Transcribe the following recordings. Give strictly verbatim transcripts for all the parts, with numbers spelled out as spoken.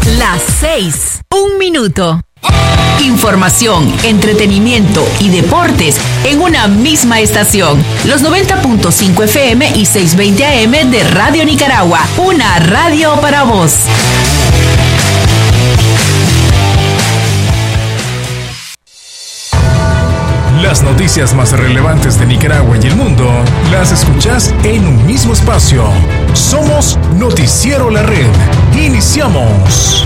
Las seis, un minuto. Información, entretenimiento y deportes en una misma estación. Los noventa punto cinco F M y seiscientos veinte A M de Radio Nicaragua. Una radio para vos. Las noticias más relevantes de Nicaragua y el mundo las escuchás en un mismo espacio. Somos Noticiero La Red. Iniciamos.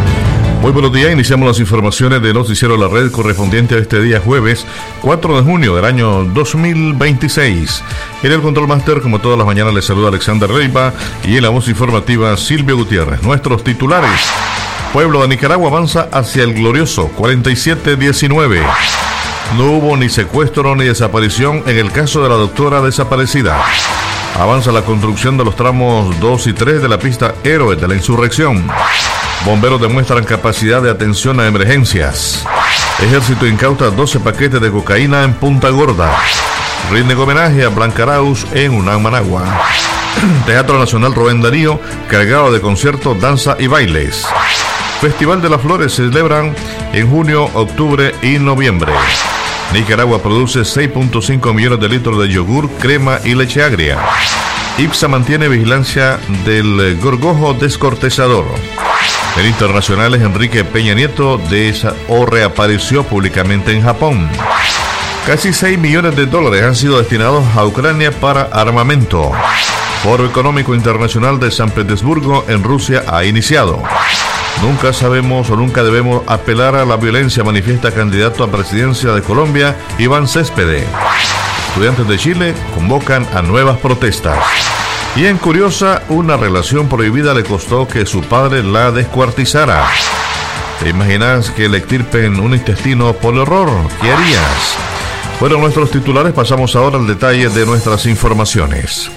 Muy buenos días, iniciamos las informaciones de Noticiero La Red correspondiente a este día jueves cuatro de junio del año dos mil veintiséis. En el Control Master, como todas las mañanas, les saluda Alexander Leiva y en la voz informativa Silvio Gutiérrez. Nuestros titulares: Pueblo de Nicaragua avanza hacia el glorioso cuarenta y siete diecinueve. No hubo ni secuestro ni desaparición en el caso de la doctora desaparecida. Avanza la construcción de los tramos dos y tres de la pista Héroes de la Insurrección. Bomberos demuestran capacidad de atención a emergencias. Ejército incauta doce paquetes de cocaína en Punta Gorda. Rinde homenaje a Blanca Arauz en Unam, Managua. Teatro Nacional Rubén Darío, cargado de conciertos, danza y bailes. Festival de las Flores se celebran en junio, octubre y noviembre. Nicaragua produce seis punto cinco millones de litros de yogur, crema y leche agria. IPSA mantiene vigilancia del gorgojo descortezador. En internacionales, Enrique Peña Nieto desa- o reapareció públicamente en Japón. Casi seis millones de dólares han sido destinados a Ucrania para armamento. Foro Económico Internacional de San Petersburgo en Rusia ha iniciado. Nunca sabemos o nunca debemos apelar a la violencia, manifiesta candidato a presidencia de Colombia, Iván Céspedes. Estudiantes de Chile convocan a nuevas protestas. Y en Curiosa, una relación prohibida le costó que su padre la descuartizara. ¿Te imaginas que le extirpen un intestino por error? ¿Qué harías? Fueron nuestros titulares, pasamos ahora al detalle de nuestras informaciones.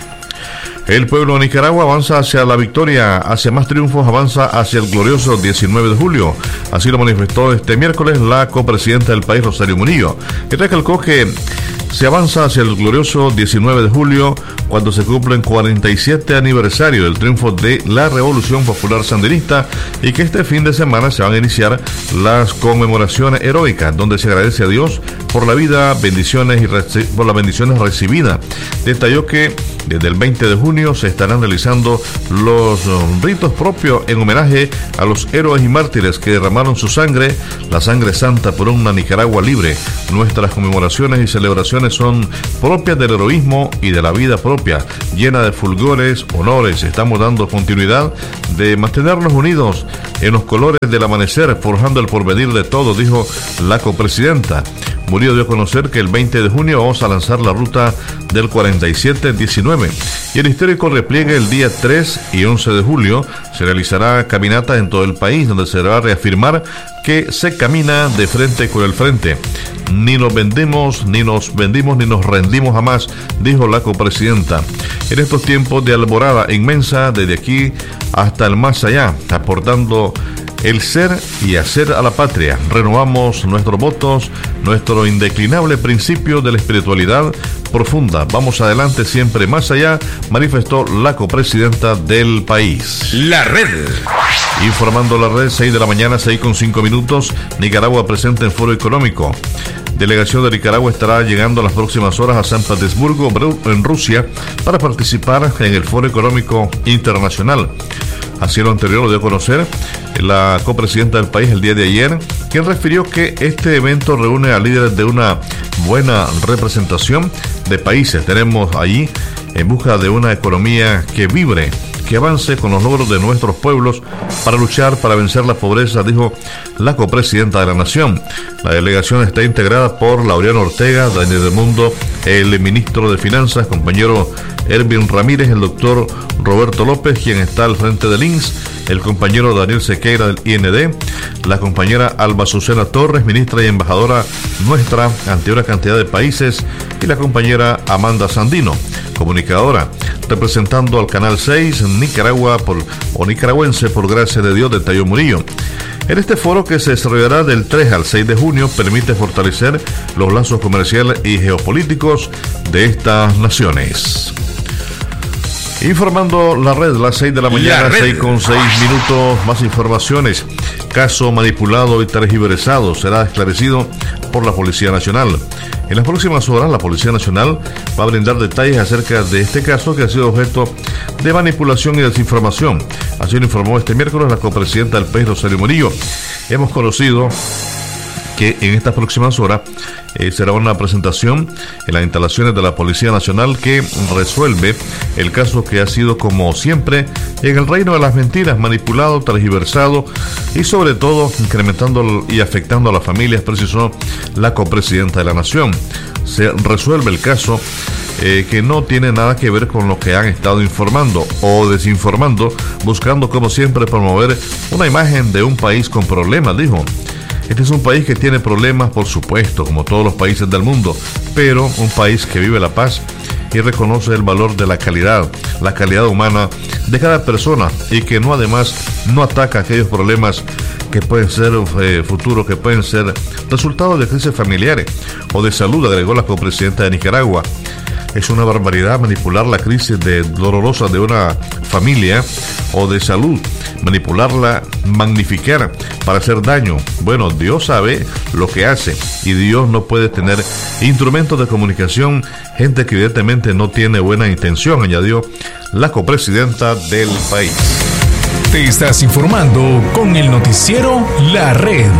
El pueblo de Nicaragua avanza hacia la victoria, hacia más triunfos, avanza hacia el glorioso diecinueve de julio. Así lo manifestó este miércoles la copresidenta del país, Rosario Murillo, que recalcó que se avanza hacia el glorioso diecinueve de julio cuando se cumplen cuarenta y siete aniversario del triunfo de la Revolución Popular Sandinista y que este fin de semana se van a iniciar las conmemoraciones heroicas donde se agradece a Dios por la vida, bendiciones y reci- por las bendiciones recibidas. Detalló que desde el veinte de junio se estarán realizando los um, ritos propios en homenaje a los héroes y mártires que derramaron su sangre, la sangre santa por una Nicaragua libre. Nuestras conmemoraciones y celebraciones son propias del heroísmo y de la vida propia, llena de fulgores, honores. Estamos dando continuidad de mantenernos unidos en los colores del amanecer, forjando el porvenir de todos, dijo la copresidenta. Murillo dio a conocer que el veinte de junio vamos a lanzar la ruta del cuarenta y siete diecinueve y el histórico repliegue el día tres y once de julio. Se realizará caminata en todo el país donde se va a reafirmar que se camina de frente con el frente. Ni nos vendemos, ni nos vendimos, ni nos rendimos jamás, dijo la copresidenta. En estos tiempos de alborada inmensa, desde aquí hasta el más allá, aportando el ser y hacer a la patria. Renovamos nuestros votos, nuestro indeclinable principio de la espiritualidad profunda. Vamos adelante, siempre más allá, manifestó la copresidenta del país. La Red. Informando la red, seis de la mañana, seis con cinco minutos. Nicaragua presente en Foro Económico. Delegación de Nicaragua estará llegando en las próximas horas a San Petersburgo, en Rusia, para participar en el Foro Económico Internacional. Así lo anterior lo dio a conocer la copresidenta del país el día de ayer, quien refirió que este evento reúne a líderes de una buena representación de países. Tenemos allí en busca de una economía que vibre, que avance con los logros de nuestros pueblos para luchar, para vencer la pobreza, dijo la copresidenta de la Nación. La delegación está integrada por Laureano Ortega, Daniel del Mundo, el ministro de Finanzas, compañero Erwin Ramírez, el doctor Roberto López, quien está al frente del I N S, el compañero Daniel Sequeira del I N D, la compañera Alba Azucena Torres, ministra y embajadora nuestra ante una cantidad de países, y la compañera Amanda Sandino, comunicadora, representando al Canal seis, Nicaragua por, o nicaragüense por gracia de Dios, detalló Murillo. En este foro, que se desarrollará del tres al seis de junio, permite fortalecer los lazos comerciales y geopolíticos de estas naciones. Informando la red, las seis de la mañana, seis con seis minutos, más informaciones. Caso manipulado y tergiversado será esclarecido por la Policía Nacional. En las próximas horas, la Policía Nacional va a brindar detalles acerca de este caso que ha sido objeto de manipulación y desinformación. Así lo informó este miércoles la copresidenta del país, Rosario Murillo. Hemos conocido que en estas próximas horas eh, será una presentación en las instalaciones de la Policía Nacional que resuelve el caso que ha sido, como siempre, en el reino de las mentiras, manipulado, tergiversado y sobre todo incrementando y afectando a las familias, precisó la copresidenta de la Nación. Se resuelve el caso eh, que no tiene nada que ver con lo que han estado informando o desinformando, buscando como siempre promover una imagen de un país con problemas, dijo. Este es un país que tiene problemas, por supuesto, como todos los países del mundo, pero un país que vive la paz y reconoce el valor de la calidad, la calidad humana de cada persona y que no además no ataca aquellos problemas que pueden ser eh, futuros, que pueden ser resultado de crisis familiares o de salud, agregó la copresidenta de Nicaragua. Es una barbaridad manipular la crisis de, dolorosa de una familia o de salud, manipularla, magnificar para hacer daño. Bueno, Dios sabe lo que hace y Dios no puede tener instrumentos de comunicación, gente que evidentemente no tiene buena intención, añadió la copresidenta del país. Te estás informando con el noticiero La Red.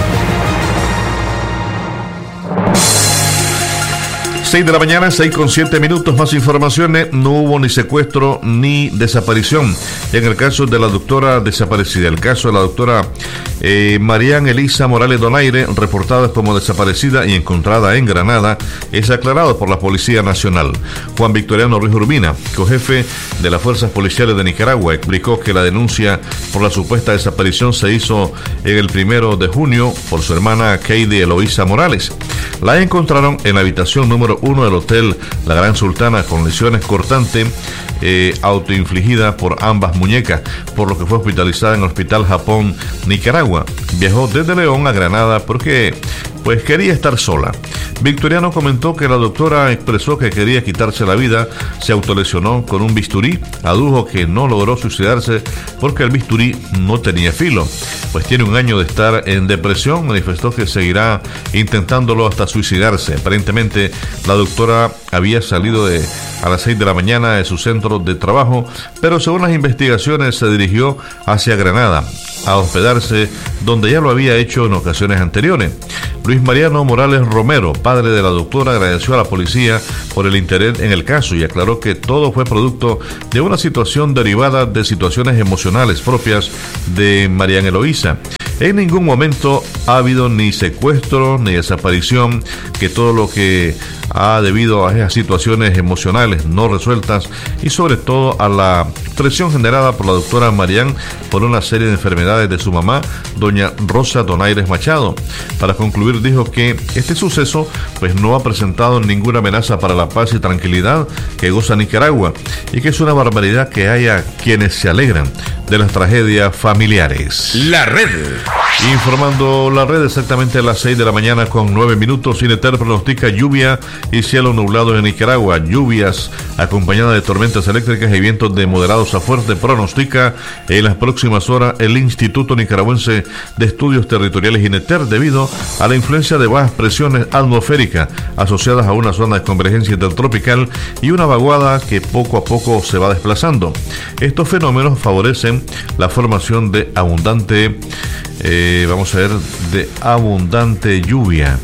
seis de la mañana, seis con siete minutos, más informaciones. No hubo ni secuestro ni desaparición en el caso de la doctora desaparecida. El caso de la doctora eh, Marian Elisa Morales Donaire, reportada como desaparecida y encontrada en Granada, es aclarado por la Policía Nacional. Juan Victoriano Ruiz Urbina, cojefe de las Fuerzas Policiales de Nicaragua, explicó que la denuncia por la supuesta desaparición se hizo en el primero de junio por su hermana Keidi Eloísa Morales. La encontraron en la habitación número uno del hotel La Gran Sultana con lesiones cortantes eh, autoinfligidas por ambas muñecas, por lo que fue hospitalizada en el Hospital Japón, Nicaragua. Viajó desde León a Granada porque pues quería estar sola. Victoriano comentó que la doctora expresó que quería quitarse la vida, se autolesionó con un bisturí, adujo que no logró suicidarse porque el bisturí no tenía filo, pues tiene un año de estar en depresión, manifestó que seguirá intentándolo hasta suicidarse. Aparentemente la doctora había salido de, a las seis de la mañana de su centro de trabajo, pero según las investigaciones se dirigió hacia Granada a hospedarse, donde ya lo había hecho en ocasiones anteriores. Luis Mariano Morales Romero, padre de la doctora, agradeció a la policía por el interés en el caso y aclaró que todo fue producto de una situación derivada de situaciones emocionales propias de Marian Eloísa. En ningún momento ha habido ni secuestro ni desaparición, que todo lo que ha debido a esas situaciones emocionales no resueltas y sobre todo a la presión generada por la doctora Marian por una serie de enfermedades de su mamá, doña Rosa Donaires Machado. Para concluir, dijo que este suceso pues no ha presentado ninguna amenaza para la paz y tranquilidad que goza Nicaragua y que es una barbaridad que haya quienes se alegran de las tragedias familiares. La Red. Informando la red, exactamente a las seis de la mañana con nueve minutos, Ineter pronostica lluvia y cielo nublado en Nicaragua. Lluvias acompañadas de tormentas eléctricas y vientos de moderados a fuertes pronostica en las próximas horas el Instituto Nicaragüense de Estudios Territoriales Ineter, debido a la influencia de bajas presiones atmosféricas asociadas a una zona de convergencia intertropical y una vaguada que poco a poco se va desplazando. Estos fenómenos favorecen la formación de abundante Eh, vamos a ver, de abundante lluvia.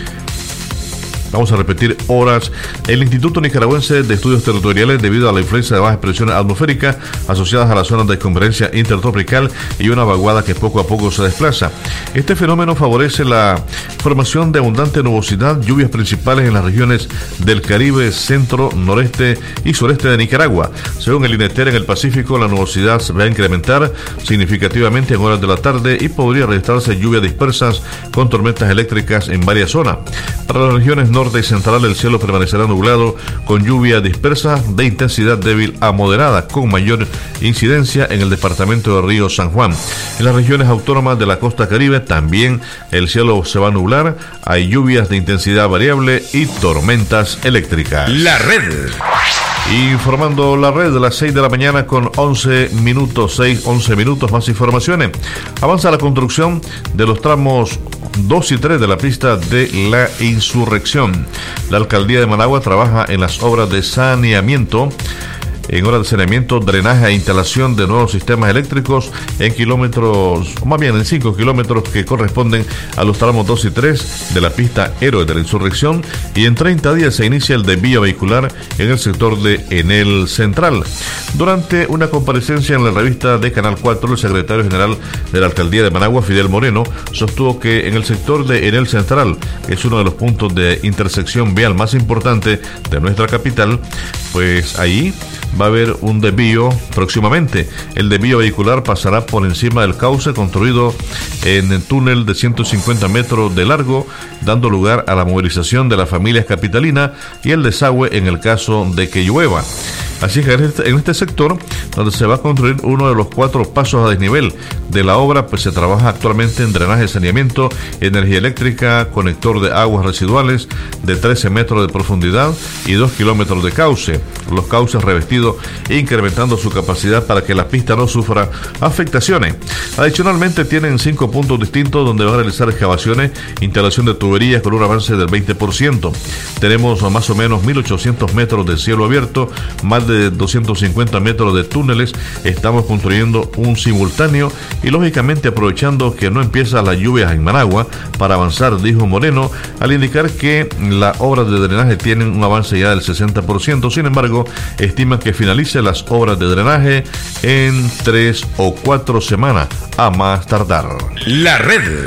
Vamos a repetir horas. El Instituto Nicaragüense de Estudios Territoriales, debido a la influencia de bajas presiones atmosféricas asociadas a las zonas de convergencia intertropical y una vaguada que poco a poco se desplaza. Este fenómeno favorece la formación de abundante nubosidad, lluvias principales en las regiones del Caribe, centro, noreste y sureste de Nicaragua. Según el Ineter, en el Pacífico la nubosidad se va a incrementar significativamente en horas de la tarde y podría registrarse lluvias dispersas con tormentas eléctricas en varias zonas. Para las regiones norte y central, el cielo permanecerá nublado con lluvia dispersa de intensidad débil a moderada, con mayor incidencia en el departamento de Río San Juan. En las regiones autónomas de la costa caribe también el cielo se va a nublar, hay lluvias de intensidad variable y tormentas eléctricas. La Red. Informando la red de las seis de la mañana con once minutos, seis, once minutos, más informaciones. Avanza la construcción de los tramos dos y tres de la pista de la Insurrección. La alcaldía de Managua trabaja en las obras de saneamiento. En obras de saneamiento, drenaje e instalación de nuevos sistemas eléctricos en kilómetros, o más bien en cinco kilómetros que corresponden a los tramos dos y tres de la pista Héroes de la Insurrección, y en treinta días se inicia el desvío vehicular en el sector de Enel Central. Durante una comparecencia en la revista de Canal cuatro, el secretario general de la alcaldía de Managua, Fidel Moreno, sostuvo que en el sector de Enel Central, que es uno de los puntos de intersección vial más importante de nuestra capital, pues ahí va a haber un desvío próximamente. El desvío vehicular pasará por encima del cauce construido en el túnel de ciento cincuenta metros de largo, dando lugar a la movilización de las familias capitalinas y el desagüe en el caso de que llueva. Así que en este, en este sector, donde se va a construir uno de los cuatro pasos a desnivel de la obra, pues se trabaja actualmente en drenaje, saneamiento, energía eléctrica, conector de aguas residuales de trece metros de profundidad y dos kilómetros de cauce. Los cauces revestidos, incrementando su capacidad para que la pista no sufra afectaciones. Adicionalmente, tienen cinco puntos distintos donde van a realizar excavaciones, instalación de tuberías con un avance del veinte por ciento. Tenemos más o menos mil ochocientos metros de cielo abierto, más de de doscientos cincuenta metros de túneles. Estamos construyendo un simultáneo y lógicamente aprovechando que no empieza las lluvias en Managua para avanzar, dijo Moreno, al indicar que las obras de drenaje tienen un avance ya del sesenta por ciento. Sin embargo, estiman que finalice las obras de drenaje en tres o cuatro semanas a más tardar. La red.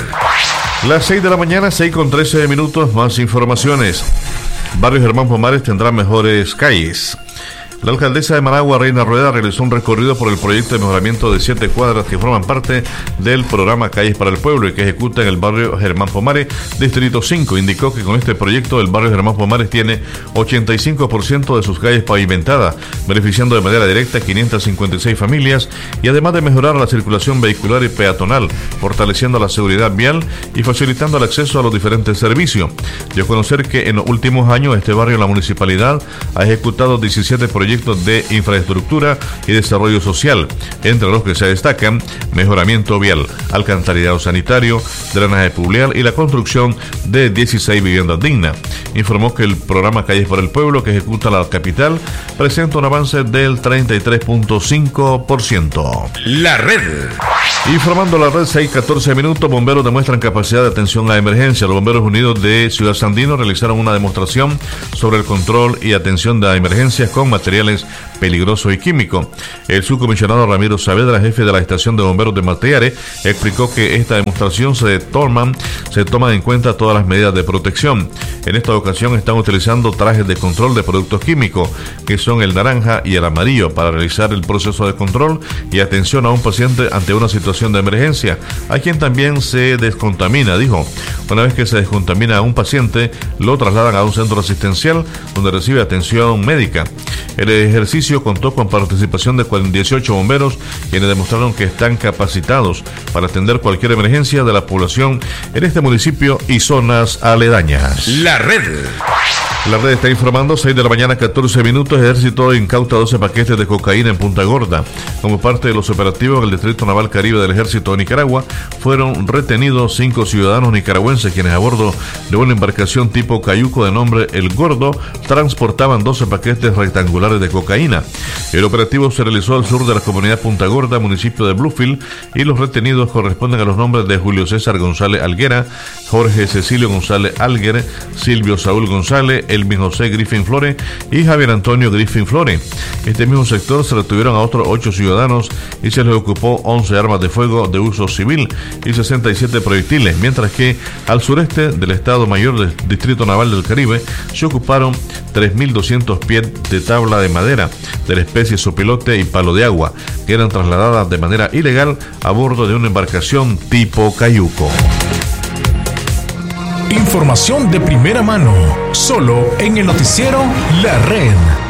Las seis de la mañana, seis con trece minutos, más informaciones. Barrio Germán Pomares tendrá mejores calles. La alcaldesa de Managua, Reina Rueda, realizó un recorrido por el proyecto de mejoramiento de siete cuadras que forman parte del programa Calles para el Pueblo y que ejecuta en el barrio Germán Pomares, Distrito cinco. Indicó que con este proyecto el barrio Germán Pomares tiene ochenta y cinco por ciento de sus calles pavimentadas, beneficiando de manera directa a quinientas cincuenta y seis familias, y además de mejorar la circulación vehicular y peatonal, fortaleciendo la seguridad vial y facilitando el acceso a los diferentes servicios. Dio a conocer que en los últimos años este barrio, la municipalidad, ha ejecutado diecisiete proyectos de infraestructura y desarrollo social, entre los que se destacan mejoramiento vial, alcantarillado sanitario, drenaje pluvial y la construcción de dieciséis viviendas dignas. Informó que el programa Calles para el Pueblo, que ejecuta la capital, presenta un avance del treinta y tres punto cinco por ciento. La red. Informando la red, seis catorce minutos, bomberos demuestran capacidad de atención a emergencia. Los Bomberos Unidos de Ciudad Sandino realizaron una demostración sobre el control y atención de emergencias con materiales peligrosos y químicos. El subcomisionado Ramiro Saavedra, jefe de la estación de bomberos de Mateare, explicó que esta demostración se toman, se toman en cuenta todas las medidas de protección. En esta ocasión están utilizando trajes de control de productos químicos, que son el naranja y el amarillo, para realizar el proceso de control y atención a un paciente ante una situación de emergencia, a quien también se descontamina, dijo. Una vez que se descontamina a un paciente, lo trasladan a un centro asistencial donde recibe atención médica. El ejercicio contó con participación de dieciocho bomberos, quienes demostraron que están capacitados para atender cualquier emergencia de la población en este municipio y zonas aledañas. La red. La red está informando, seis de la mañana, catorce minutos. Ejército incauta doce paquetes de cocaína en Punta Gorda. Como parte de los operativos en el Distrito Naval Caribe del Ejército de Nicaragua, fueron retenidos cinco ciudadanos nicaragüenses, quienes a bordo de una embarcación tipo cayuco de nombre El Gordo transportaban doce paquetes rectangulares de cocaína. El operativo se realizó al sur de la comunidad Punta Gorda, municipio de Bluefield, y los retenidos corresponden a los nombres de Julio César González Alguera, Jorge Cecilio González Alguer, Silvio Saúl González, Elvin José Griffin Flores y Javier Antonio Griffin Flores. Este mismo sector se retuvieron a otros ocho ciudadanos y se les ocupó once armas de fuego de uso civil y sesenta y siete proyectiles, mientras que al sureste del Estado Mayor del Distrito Naval del Caribe se ocuparon tres mil doscientos pies de tabla de madera de la especie sopilote y palo de agua, que eran trasladadas de manera ilegal a bordo de una embarcación tipo cayuco. Información de primera mano, solo en el noticiero La Red.